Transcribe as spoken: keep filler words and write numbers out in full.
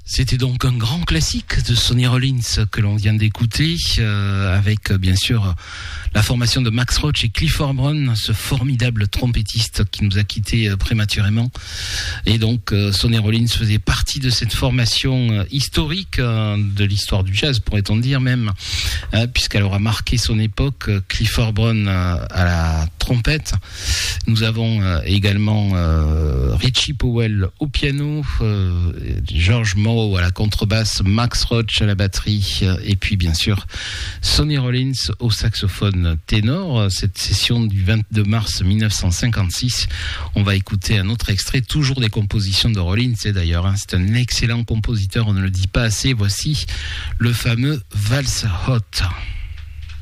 C'était donc un grand classique de Sonny Rollins que l'on vient d'écouter, euh, avec bien sûr la formation de Max Roach et Clifford Brown, ce formidable trompettiste qui nous a quittés euh, prématurément. Et donc euh, Sonny Rollins faisait partie de cette formation euh, historique euh, de l'histoire du jazz, pourrait-on dire même, euh, puisqu'elle aura marqué son époque. Clifford Brown euh, à la trompette. Nous avons euh, également euh, Richie Powell au piano, euh, George Morrow à la contrebasse, Max Roach à la batterie et puis bien sûr Sonny Rollins au saxophone ténor. Cette session du vingt-deux mars mille neuf cent cinquante-six, on va écouter un autre extrait, toujours des compositions de Rollins, et d'ailleurs hein, c'est un excellent compositeur, on ne le dit pas assez. Voici le fameux Valse Hot.